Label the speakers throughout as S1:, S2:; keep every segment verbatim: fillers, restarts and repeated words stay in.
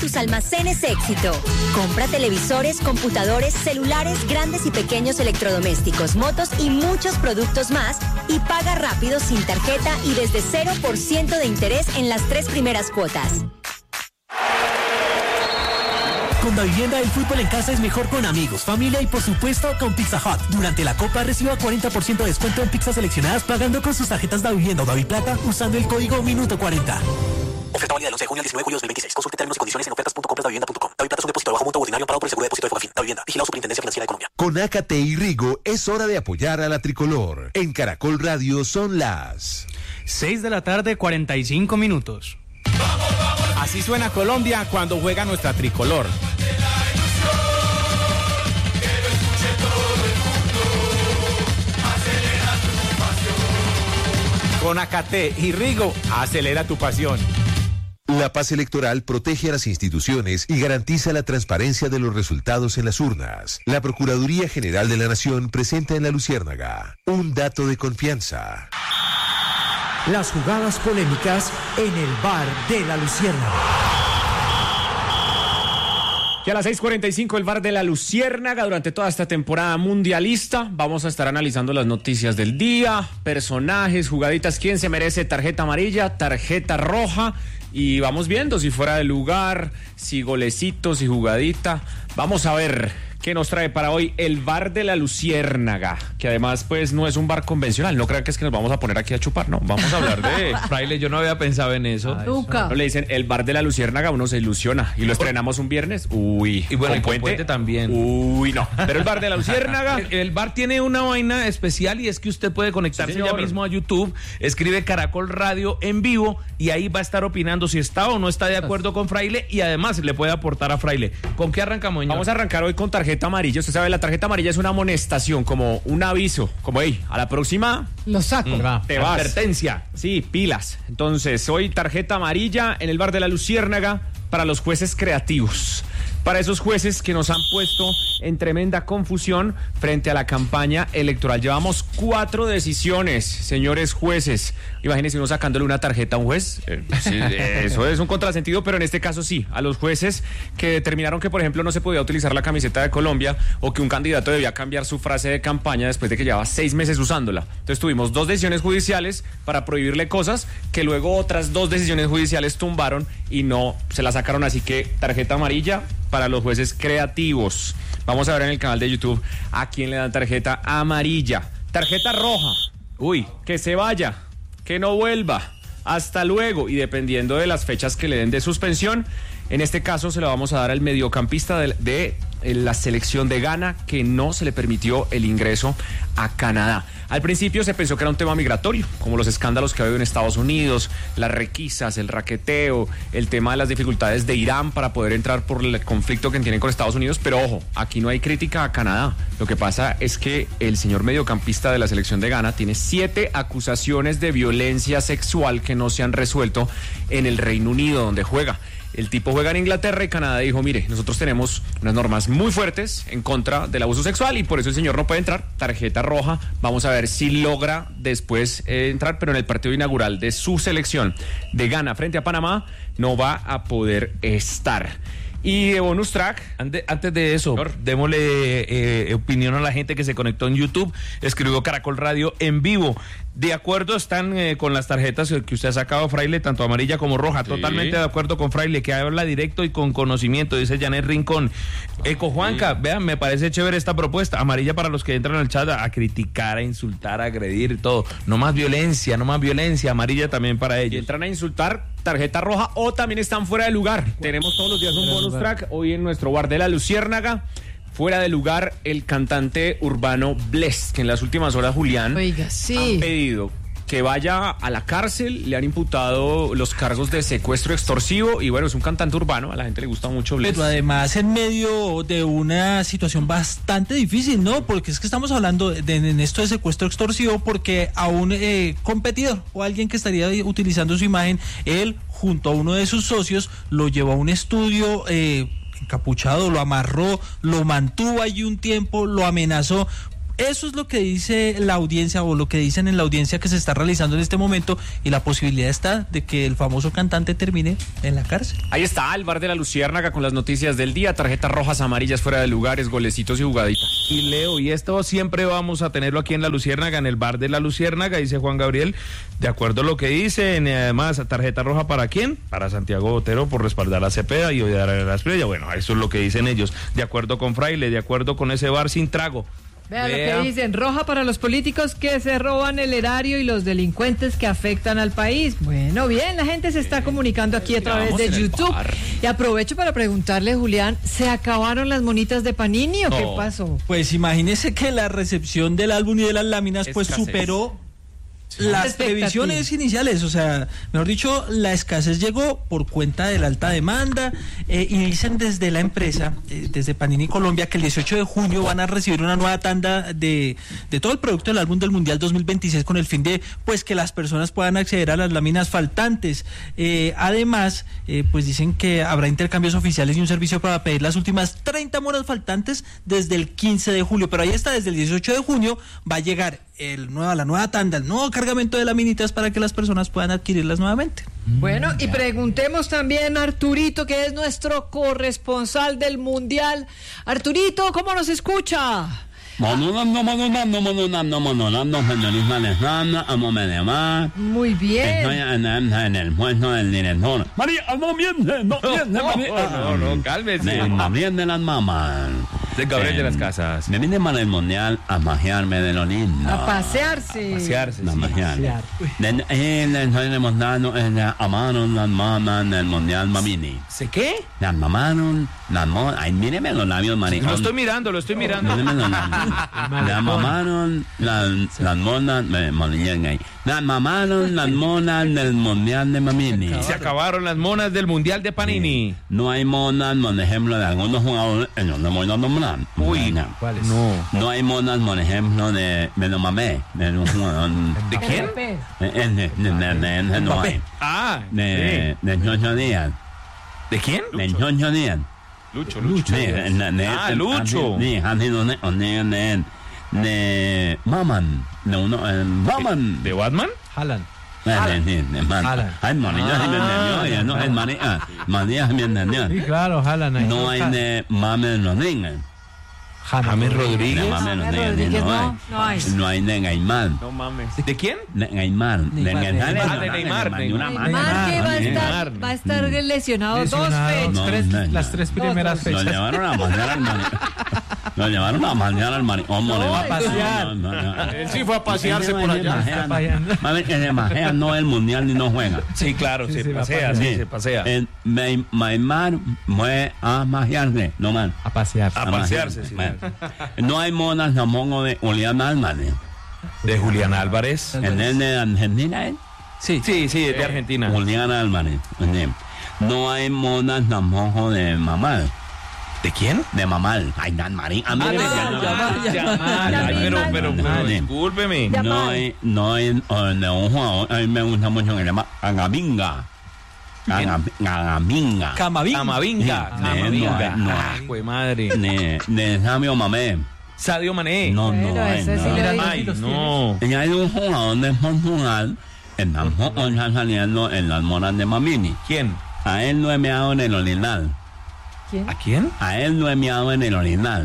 S1: tus almacenes Éxito. Compra televisores, computadores, celulares, grandes y pequeños electrodomésticos, motos y muchos productos más y paga rápido sin tarjeta y desde cero por ciento de interés en las tres primeras cuotas.
S2: Con Davivienda, el fútbol en casa es mejor con amigos, familia y por supuesto con Pizza Hut. Durante la Copa reciba cuarenta por ciento de descuento en pizzas seleccionadas pagando con sus tarjetas Davivienda o Daviplata usando el código Minuto cuarenta.
S3: Oferta válida del once de junio al diecinueve de julio de dos mil veintiséis. Consulte términos y condiciones en ofertas punto compras davivienda punto com. Daviplata es un depósito de bajo monto ordinario amparado por el seguro de depósito de Fogafín. Davivienda, vigilado Superintendencia Financiera de Colombia.
S4: Con Ácate y Rigo es hora de apoyar a la tricolor. En Caracol Radio son las
S5: seis de la tarde, cuarenta y cinco minutos.
S6: Vamos, vamos. Así suena Colombia cuando juega nuestra tricolor. Con Ácate y Rigo, acelera tu pasión.
S4: La paz electoral protege a las instituciones y garantiza la transparencia de los resultados en las urnas. La Procuraduría General de la Nación presenta en La Luciérnaga un dato de confianza.
S7: Las jugadas polémicas en el bar de La Luciérnaga.
S8: Que a las seis cuarenta y cinco el bar de La Luciérnaga, durante toda esta temporada mundialista, vamos a estar analizando las noticias del día, personajes, jugaditas, quién se merece tarjeta amarilla, tarjeta roja, y vamos viendo si fuera de lugar, si golecitos, si jugadita. Vamos a ver qué nos trae para hoy el bar de La Luciérnaga, que además pues no es un bar convencional. No crean que es que nos vamos a poner aquí a chupar, no, vamos a hablar de...
S5: Fraile, yo no había pensado en eso.
S8: Ah, eso. No, le dicen el bar de La Luciérnaga, uno se ilusiona y lo estrenamos un viernes. Uy,
S5: y bueno, con puente, puente también.
S8: Uy, no, pero el bar de La Luciérnaga...
S5: el, el bar tiene una vaina especial y es que usted puede conectarse sí, ya mismo a YouTube, escribe Caracol Radio en vivo y ahí va a estar opinando si está o no está de acuerdo con Fraile y además le puede aportar a Fraile. ¿Con qué arrancamos, señor?
S8: Vamos a arrancar hoy con tarjeta amarilla. Usted sabe, la tarjeta amarilla es una amonestación, como un aviso, como, hey, a la próxima
S9: lo saco.
S8: Mm, te vas.
S5: Advertencia.
S8: Sí, pilas. Entonces, hoy tarjeta amarilla en el bar de La Luciérnaga para los jueces creativos. Para esos jueces que nos han puesto en tremenda confusión frente a la campaña electoral. Llevamos cuatro decisiones, señores jueces. Imagínense uno sacándole una tarjeta a un juez. Eh, sí, eso es un contrasentido, pero en este caso sí. A los jueces que determinaron que, por ejemplo, no se podía utilizar la camiseta de Colombia o que un candidato debía cambiar su frase de campaña después de que llevaba seis meses usándola. Entonces tuvimos dos decisiones judiciales para prohibirle cosas que luego otras dos decisiones judiciales tumbaron y no se la sacaron. Así que tarjeta amarilla para los jueces creativos. Vamos a ver en el canal de YouTube a quién le dan tarjeta amarilla. Tarjeta roja. Uy, que se vaya, que no vuelva. Hasta luego. Y dependiendo de las fechas que le den de suspensión, en este caso se lo vamos a dar al mediocampista de, de, de la selección de Ghana, que no se le permitió el ingreso a Canadá. Al principio se pensó que era un tema migratorio, como los escándalos que ha habido en Estados Unidos, las requisas, el raqueteo, el tema de las dificultades de Irán para poder entrar por el conflicto que tienen con Estados Unidos, pero ojo, aquí no hay crítica a Canadá. Lo que pasa es que el señor mediocampista de la selección de Ghana tiene siete acusaciones de violencia sexual que no se han resuelto en el Reino Unido, donde juega. El tipo juega en Inglaterra y Canadá dijo, mire, nosotros tenemos unas normas muy fuertes en contra del abuso sexual y por eso el señor no puede entrar. Tarjeta roja. Vamos a ver si logra después eh, entrar, pero en el partido inaugural de su selección de Ghana frente a Panamá no va a poder estar. Y de bonus track,
S5: antes, antes de eso, señor, démosle eh, opinión a la gente que se conectó en YouTube. Escribió Caracol Radio en vivo. De acuerdo están eh, con las tarjetas que usted ha sacado, Fraile, tanto amarilla como roja. Sí. Totalmente de acuerdo con Fraile, que habla directo y con conocimiento, dice Janet Rincón. Eco Juanca, sí. Vean, me parece chévere esta propuesta. Amarilla para los que entran al chat a criticar, a insultar, a agredir y todo. No más violencia, no más violencia. Amarilla también para ellos.
S8: Y entran a insultar, tarjeta roja, o también están fuera de lugar. Tenemos todos los días un bonus track. Hoy en nuestro bar de La Luciérnaga, fuera de lugar, el cantante urbano Bless, que en las últimas horas, Julián,
S9: Oiga, sí.
S8: han pedido que vaya a la cárcel. Le han imputado los cargos de secuestro extorsivo y bueno, es un cantante urbano, a la gente le gusta mucho Bless.
S10: Pero además en medio de una situación bastante difícil, ¿no? Porque es que estamos hablando de, en esto de secuestro extorsivo porque a un eh, competidor o alguien que estaría utilizando su imagen, él junto a uno de sus socios lo llevó a un estudio eh, encapuchado, lo amarró, lo mantuvo allí un tiempo, lo amenazó. Eso es lo que dice la audiencia o lo que dicen en la audiencia que se está realizando en este momento y la posibilidad está de que el famoso cantante termine en la cárcel.
S8: Ahí está el bar de la Luciérnaga con las noticias del día, tarjetas rojas, amarillas, fuera de lugares, golecitos y jugaditas.
S5: Y Leo, y esto siempre vamos a tenerlo aquí en la Luciérnaga, en el bar de la Luciérnaga, dice Juan Gabriel, de acuerdo a lo que dicen, y además, tarjeta roja ¿para quién? Para Santiago Botero por respaldar a Cepeda y odiar a la Espriella. Bueno, eso es lo que dicen ellos, de acuerdo con Fraile, de acuerdo con ese bar sin trago.
S9: Vea,
S5: Vea
S9: lo que dicen, roja para los políticos que se roban el erario y los delincuentes que afectan al país. Bueno, bien, la gente se está comunicando aquí a través de YouTube. Y aprovecho para preguntarle, Julián, ¿se acabaron las monitas de Panini o
S10: No.
S9: qué pasó?
S10: Pues imagínese que la recepción del álbum y de las láminas pues
S8: Escasez.
S10: superó
S9: Sí.
S10: las
S9: Expectativa.
S10: previsiones iniciales, o sea, mejor dicho, la escasez llegó por cuenta de la alta demanda eh, y dicen desde la empresa, eh, desde Panini Colombia, que el dieciocho de junio van a recibir una nueva tanda de, de todo el producto del álbum del Mundial dos mil veintiséis con el fin de pues que las personas puedan acceder a las láminas faltantes. Eh, además, eh, pues dicen que habrá intercambios oficiales y un servicio para pedir las últimas treinta monas faltantes desde el quince de julio, pero ahí está, desde el dieciocho de junio va a llegar el nueva, la nueva tanda, el nuevo cargamento de laminitas para que las personas puedan adquirirlas nuevamente.
S9: Bueno, y preguntemos también a Arturito, que es nuestro corresponsal del Mundial. Arturito, ¿cómo nos escucha? Muy bien.
S11: Estoy en, en, en el puesto del director. María, no miente, no miente, María.
S5: No, no, no, cálmese.
S11: Me Gabriel de las mamás.
S5: De Gabriel de las Casas.
S11: Me vine para el mundial a pasearme de lo lindo.
S9: A pasearse.
S5: Pasearse,
S11: A
S5: sí.
S11: pasear. De- eh, Le estoy demostrando, eh, amaron las mamás del mundial Mamini.
S5: ¿Se qué?
S11: Las mamaron, las mo- ay, míreme los labios, maricón.
S5: Lo estoy mirando, lo estoy mirando.
S11: Míreme los labios. Las mamaron las, las monas, me molían ahí. Las mamaron las monas del mundial de Mamini.
S5: Se acabaron las monas del Mundial de Panini.
S11: No hay monas, por ejemplo, de algunos jugadores, eh, no no voy a nombrar.
S5: Uy,
S11: no.
S5: ¿cuáles? No.
S11: No hay monas, por ejemplo, de me lo mamé, de un jugador.
S5: ¿De quién?
S11: Eh, eh, de- de- de- de- de- no hay.
S5: Ah,
S11: De de Chocho Díaz.
S5: ¿de quién?
S11: De Chocho Díaz.
S5: Lucho, Lucho.
S11: Sí, de- de- de-
S5: Ah,
S11: de-
S5: Lucho.
S11: Sí, así no de de de de Maman, de uno eh, Maman.
S5: ¿De Batman?
S10: Jalan.
S11: Eh, de- de- de man.
S10: Alan.
S11: Ay, María sí me entendió, ya no es María. María sí me entendió.
S10: claro, Jalan.
S11: No hay de Mamen Rodríguez.
S5: James Rodríguez.
S11: De Mamen
S9: James
S11: Rodríguez
S9: Rodríguez,
S11: no hay.
S9: no, no hay.
S11: No hay de Gaimán.
S5: No mames. ¿De quién?
S11: De Gaimán. De
S10: Neymar,
S11: Gaimán.
S5: Ah, de Neymar,
S11: de una
S5: Neymar.
S9: Neymar, que va a
S5: Neymar.
S9: estar, va a estar lesionado, dos
S10: Lesionado.
S9: fechas.
S11: No,
S10: Tres-
S11: no, no.
S10: las tres primeras
S11: Lo
S10: fechas.
S11: llevaron a mañar al maricón. Lo llevaron a mañar al maricón.
S9: No,
S11: a
S10: pasear.
S5: Él sí fue a pasearse por allá.
S11: Mami, que se pasea no el mundial ni no juega.
S5: Sí, claro, se
S10: sí, va a
S5: pasea, sí, se pasea.
S11: El May- Maymar fue a pasearse, no man.
S10: A pasear.
S5: A pasearse, sí.
S11: Bueno, no hay monas tampoco de Julián Álvarez.
S5: De Julián Álvarez.
S11: ¿En el de Argentina, eh?
S10: Sí.
S5: Sí, sí, es de Argentina.
S11: Julián Álvarez. Sí. No hay monas tampoco de Mamal.
S5: ¿De quién?
S11: De Mamal. Ay, Dan Marín. A mí
S5: Ah,
S11: me
S5: de
S11: llama-
S5: Yamal, Yamal. Ay, pero, pero, pero, discúlpeme.
S9: Yamal.
S11: No hay, no hay, uh, de un jugador, a mí me gusta mucho que se llama Agaminga. Aga- Agaminga.
S10: Camavín.
S5: Camavinga.
S11: Sí,
S5: Camavinga.
S11: no, no.
S5: Ah, jue madre.
S11: De, de Sabio Mamé.
S5: Sadio Mané.
S11: No,
S9: Bueno,
S11: no hay.
S9: ese sí
S11: no.
S9: le digo.
S5: Ay, no.
S11: Y hay un jugador de Portugal que tampoco está saliendo en las monas de Mamini.
S5: ¿Quién?
S11: A él lo he meado en el orinal.
S9: ¿Quién?
S5: ¿A quién?
S11: A él lo he meado en el orinal.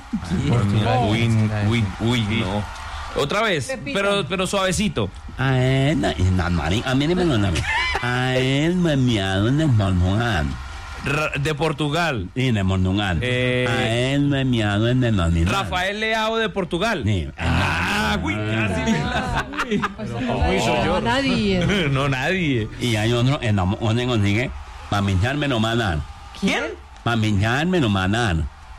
S5: Uy, uy, uy, no. Otra vez,
S9: Repita.
S5: pero, pero suavecito.
S11: A él, y Dan Marín, a mí me lo llama. A él lo he meado en el Portugal.
S5: Ra- De Portugal.
S11: Sí, de Portugal.
S5: Eh,
S11: A él lo he meado en el orinal.
S5: Rafael Leao de Portugal.
S11: Sí.
S5: Ah, uy, casi me la-
S9: No, nadie.
S5: No, nadie.
S11: Y hay otro en la donde consigue, para pincharme no van a dar.
S5: ¿Quién?
S11: Para pincharme no van a dar.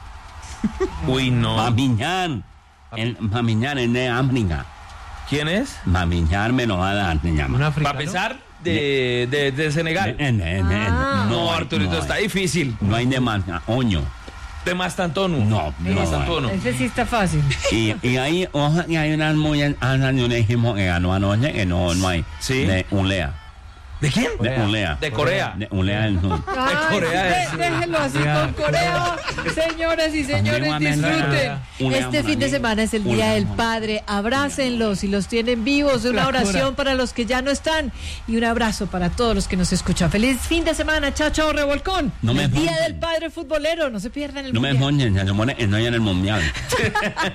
S5: Uy,
S11: Para
S5: no.
S11: pinchar. Para pinchar es de África.
S5: ¿Quién es?
S11: Para pinchar me lo va a dar, se llama.
S5: Para pesar de, de, de Senegal.
S11: De- de- de- de-
S9: Ah.
S5: No,
S11: hay,
S5: Arturito,
S11: no
S5: está
S11: hay.
S5: difícil.
S11: No hay de marca, oño.
S5: De Mastantonu.
S11: No,
S5: de
S11: no
S5: Mastantonu.
S9: Ese sí está fácil.
S11: Y, y ahí, ojo, y hay unas muy altas de un equipo que ganó anoche, que no, no hay.
S5: Sí.
S11: De Ulea.
S2: ¿De quién?
S11: De Ulea.
S5: De Corea.
S11: De Ulea del Sur.
S9: Ay,
S5: De Corea del Sur.
S9: dé- déjenlo así con Corea. Señoras y señores, disfruten. Este fin de semana es el Día del Padre. Abrácenlos si los tienen vivos. Una oración para los que ya no están. Y un abrazo para todos los que nos escuchan. Feliz fin de semana. Chao, chao, revolcón.
S11: No me
S9: el Día
S11: joden.
S9: del Padre futbolero. No se pierdan el
S11: No me
S9: mundial.
S11: moñen, se supone que no hay en el mundial.